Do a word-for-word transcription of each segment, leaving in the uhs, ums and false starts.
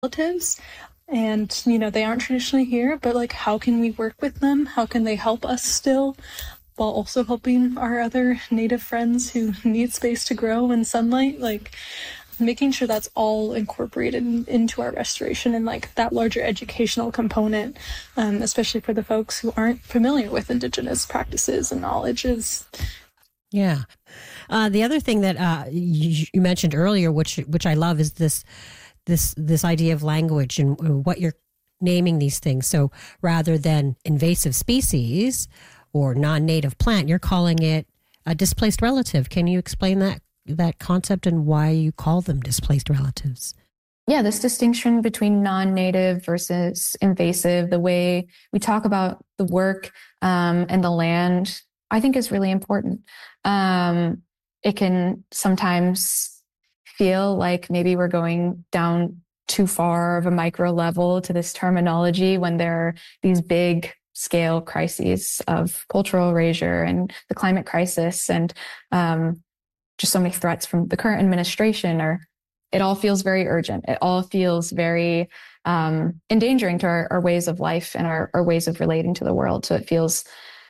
relatives. And, you know, they aren't traditionally here, but like, how can we work with them? How can they help us still, while also helping our other Native friends who need space to grow and sunlight? Like, making sure that's all incorporated into our restoration and like that larger educational component, um, especially for the folks who aren't familiar with Indigenous practices and knowledge is. Yeah. Uh, the other thing that uh, you, you mentioned earlier, which which I love, is this this this idea of language and what you're naming these things. So rather than invasive species or non-native plant, you're calling it a displaced relative. Can you explain that that concept and why you call them displaced relatives? Yeah, this distinction between non-native versus invasive, the way we talk about the work um, and the land, I think is really important. Um, it can sometimes feel like maybe we're going down too far of a micro level to this terminology when there are these big scale crises of cultural erasure and the climate crisis and um, just so many threats from the current administration, or it all feels very urgent. It all feels very um, endangering to our, our ways of life and our, our ways of relating to the world. So it feels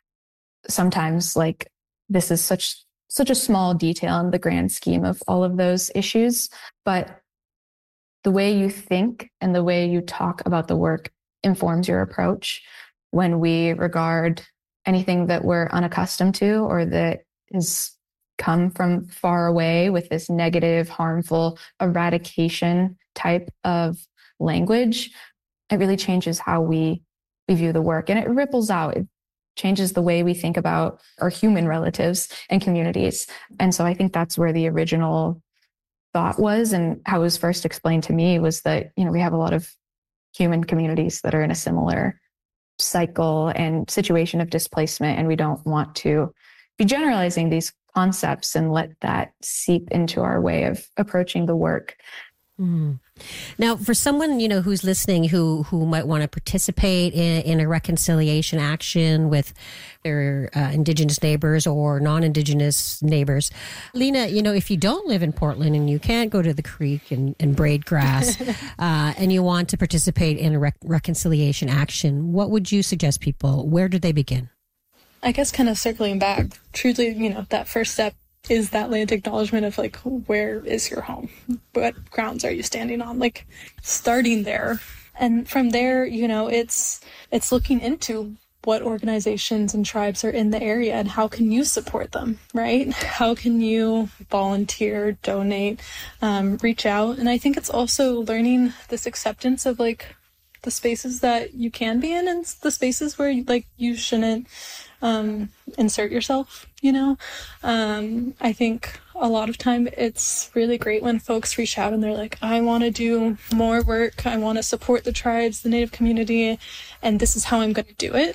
sometimes like this is such such a small detail in the grand scheme of all of those issues. But the way you think and the way you talk about the work informs your approach when we regard anything that we're unaccustomed to or that is come from far away with this negative, harmful, eradication type of language. It really changes how we, we view the work, and it ripples out. It changes the way we think about our human relatives and communities. And so I think that's where the original thought was, and how it was first explained to me was that, you know, we have a lot of human communities that are in a similar cycle and situation of displacement, and we don't want to be generalizing these concepts and let that seep into our way of approaching the work. Mm. Now, for someone, you know, who's listening, who who might want to participate in, in a reconciliation action with their uh, Indigenous neighbors or non-Indigenous neighbors, Lena, you know, if you don't live in Portland and you can't go to the creek and, and braid grass uh, and you want to participate in a rec- reconciliation action, what would you suggest people? Where do they begin? I guess kind of circling back, truly, you know, that first step is that land acknowledgement of like, where is your home? What grounds are you standing on? Like starting there. And from there, you know, it's it's looking into what organizations and tribes are in the area and how can you support them, right? How can you volunteer, donate, um, reach out? And I think it's also learning this acceptance of like the spaces that you can be in and the spaces where like you shouldn't um, insert yourself, you know? Um, I think a lot of time it's really great when folks reach out and they're like, I want to do more work. I want to support the tribes, the Native community, and this is how I'm going to do it.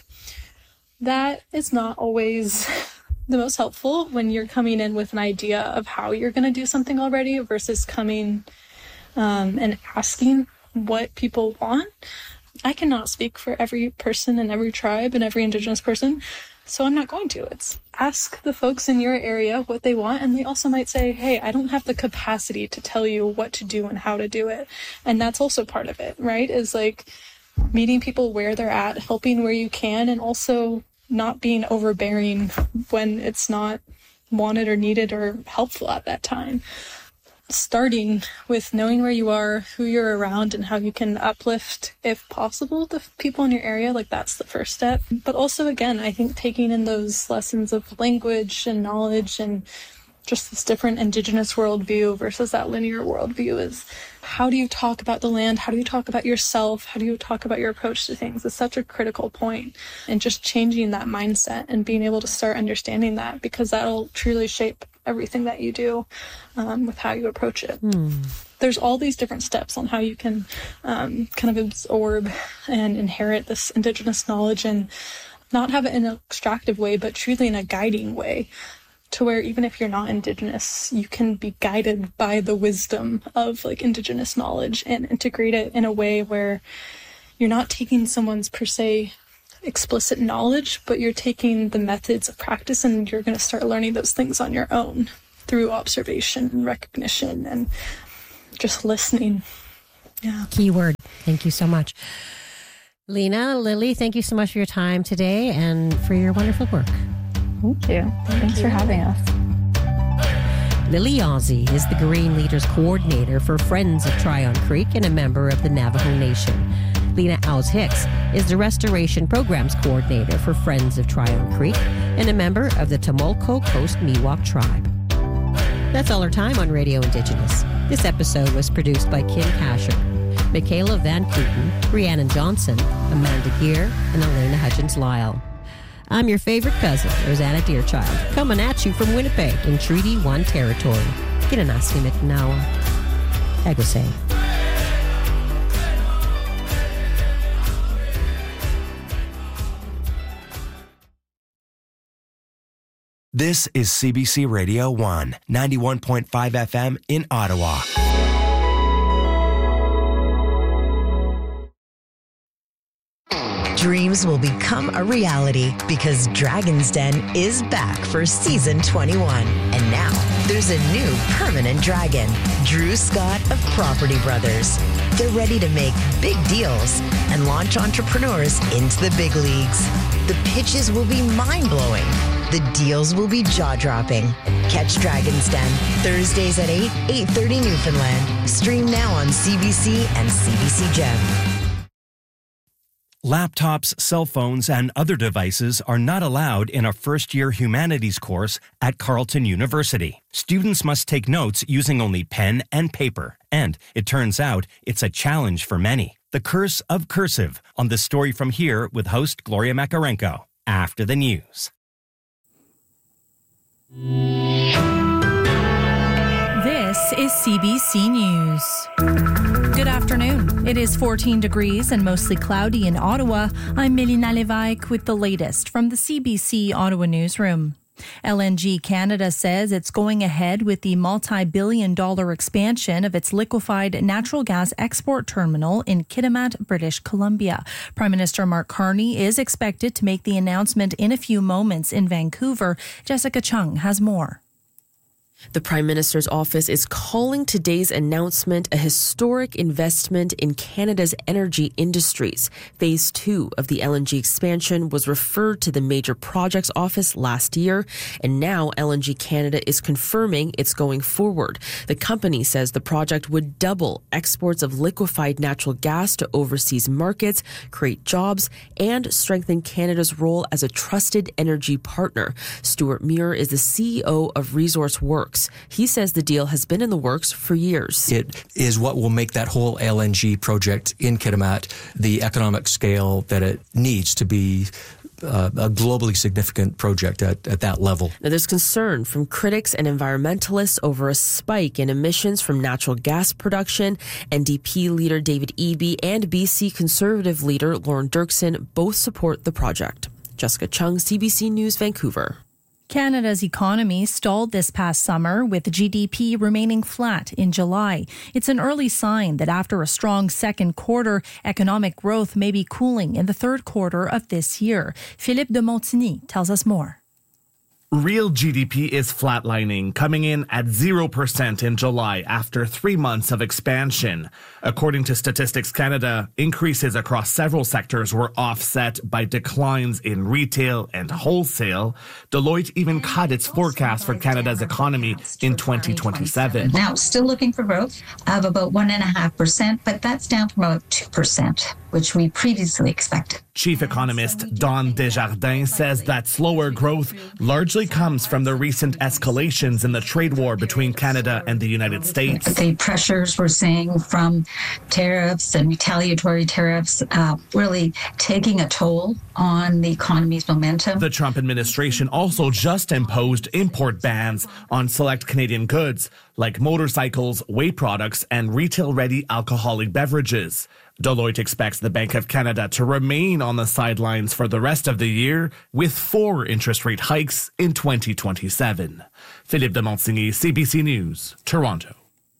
That is not always the most helpful when you're coming in with an idea of how you're going to do something already versus coming um, and asking what people want. I cannot speak for every person and every tribe and every Indigenous person, so I'm not going to. It's ask the folks in your area what they want, and they also might say, hey, I don't have the capacity to tell you what to do and how to do it. And that's also part of it, right? Is like meeting people where they're at, helping where you can, and also not being overbearing when it's not wanted or needed or helpful at that time. Starting with knowing where you are, who you're around, and how you can uplift, if possible, the people in your area, like that's the first step. But also, again, I think taking in those lessons of language and knowledge and just this different Indigenous worldview versus that linear worldview is how do you talk about the land? How do you talk about yourself? How do you talk about your approach to things? It's such a critical point. And just changing that mindset and being able to start understanding that, because that'll truly shape everything that you do um, with how you approach it. Hmm. There's all these different steps on how you can um, kind of absorb and inherit this Indigenous knowledge and not have it in an extractive way, but truly in a guiding way, to where even if you're not Indigenous, you can be guided by the wisdom of like Indigenous knowledge and integrate it in a way where you're not taking someone's per se explicit knowledge, but you're taking the methods of practice and you're going to start learning those things on your own through observation and recognition and just listening. Yeah. Key word. Thank you so much. Lena, Lily, thank you so much for your time today and for your wonderful work. Thank you. Thanks for having us. Lily Yazzie is the Green Leaders Coordinator for Friends of Tryon Creek and a member of the Navajo Nation. Lena Owls Hicks is the Restoration Programs Coordinator for Friends of Tryon Creek and a member of the Tumulco Coast Miwok Tribe. That's all our time on Radio Indigenous. This episode was produced by Kim Kasher, Michaela Van Kooten, Rhiannon Johnson, Amanda Gear, and Elena Hudgens-Lyle. I'm your favorite cousin, Rosanna Deerchild, coming at you from Winnipeg in Treaty one territory. Kinanasi Mitnawa. Agwasay. This is C B C Radio one, ninety-one point five F M in Ottawa. Dreams will become a reality because Dragon's Den is back for season twenty-one. And now there's a new permanent dragon, Drew Scott of Property Brothers. They're ready to make big deals and launch entrepreneurs into the big leagues. The pitches will be mind-blowing. The deals will be jaw-dropping. Catch Dragon's Den Thursdays at eight, eight thirty Newfoundland. Stream now on C B C and C B C Gem. Laptops, cell phones, and other devices are not allowed in a first-year humanities course at Carleton University. Students must take notes using only pen and paper, and it turns out it's a challenge for many. The Curse of Cursive, on The Story From Here with host Gloria Makarenko, after the news. This is C B C News. Good afternoon. It is fourteen degrees and mostly cloudy in Ottawa. I'm Melina Lévesque with the latest from the C B C Ottawa newsroom. L N G Canada says it's going ahead with the multi-billion dollar expansion of its liquefied natural gas export terminal in Kitimat, British Columbia. Prime Minister Mark Carney is expected to make the announcement in a few moments in Vancouver. Jessica Chung has more. The Prime Minister's office is calling today's announcement a historic investment in Canada's energy industries. Phase two of the L N G expansion was referred to the Major Projects Office last year, and now L N G Canada is confirming it's going forward. The company says the project would double exports of liquefied natural gas to overseas markets, create jobs, and strengthen Canada's role as a trusted energy partner. Stuart Muir is the C E O of Resource Works. He says the deal has been in the works for years. It is what will make that whole L N G project in Kitimat the economic scale that it needs to be uh, a globally significant project at, at that level. Now, there's concern from critics and environmentalists over a spike in emissions from natural gas production. N D P leader David Eby and B C Conservative leader Lauren Dirksen both support the project. Jessica Chung, C B C News, Vancouver. Canada's economy stalled this past summer, with G D P remaining flat in July. It's an early sign that after a strong second quarter, economic growth may be cooling in the third quarter of this year. Philippe de Montigny tells us more. Real G D P is flatlining, coming in at zero percent in July after three months of expansion. According to Statistics Canada, increases across several sectors were offset by declines in retail and wholesale. Deloitte even cut its forecast for Canada's economy in twenty twenty-seven. Now, still looking for growth of about one point five percent, but that's down from about two percent, which we previously expected. Chief economist Don Desjardins says that slower growth largely comes from the recent escalations in the trade war between Canada and the United States. The pressures we're seeing from tariffs and retaliatory tariffs uh, really taking a toll on the economy's momentum. The Trump administration also just imposed import bans on select Canadian goods like motorcycles, whey products, and retail-ready alcoholic beverages. Deloitte expects the Bank of Canada to remain on the sidelines for the rest of the year, with four interest rate hikes in twenty twenty-seven. Philippe de Montigny, C B C News, Toronto.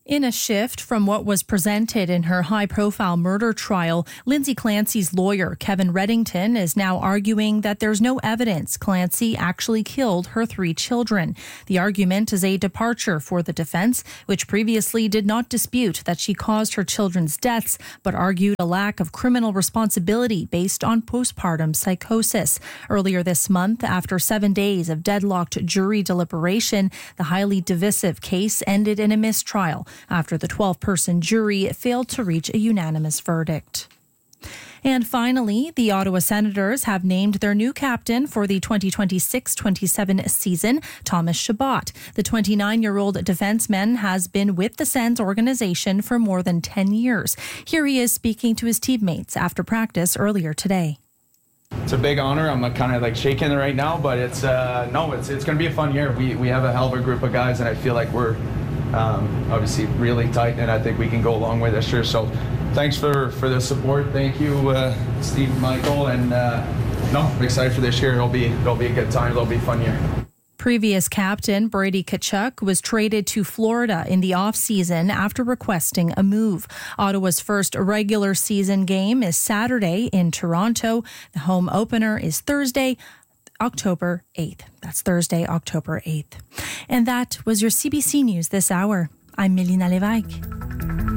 In a shift from what was presented in her high-profile murder trial, Lindsay Clancy's lawyer, Kevin Reddington, is now arguing that there's no evidence Clancy actually killed her three children. The argument is a departure for the defense, which previously did not dispute that she caused her children's deaths, but argued a lack of criminal responsibility based on postpartum psychosis. Earlier this month, after seven days of deadlocked jury deliberation, the highly divisive case ended in a mistrial after the twelve-person jury failed to reach a unanimous verdict. And finally, the Ottawa Senators have named their new captain for the twenty twenty-six twenty-seven season, Thomas Chabot. The twenty-nine-year-old defenseman has been with the Sens organization for more than ten years. Here he is speaking to his teammates after practice earlier today. It's a big honor. I'm kind of like shaking right now, but it's uh, no, it's it's going to be a fun year. We we have a hell of a group of guys, and I feel like we're um, obviously really tight, and I think we can go a long way this year. So, thanks for for the support. Thank you, uh, Steve, Michael, and uh, no, I'm excited for this year. It'll be it'll be a good time. It'll be a fun year. Previous captain Brady Tkachuk was traded to Florida in the offseason after requesting a move. Ottawa's first regular season game is Saturday in Toronto. The home opener is Thursday, October eighth. That's Thursday, October eighth. And that was your C B C News this hour. I'm Melina Lévesque.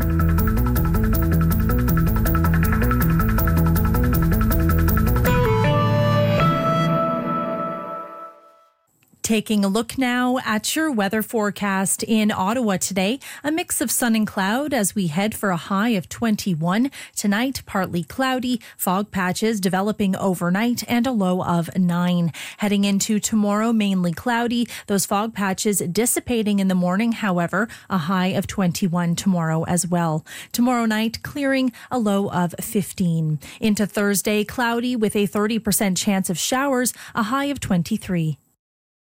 Taking a look now at your weather forecast in Ottawa today. A mix of sun and cloud as we head for a high of twenty-one. Tonight, partly cloudy, fog patches developing overnight, and a low of nine. Heading into tomorrow, mainly cloudy. Those fog patches dissipating in the morning, however, a high of twenty-one tomorrow as well. Tomorrow night, clearing, a low of fifteen. Into Thursday, cloudy with a thirty percent chance of showers, a high of twenty-three.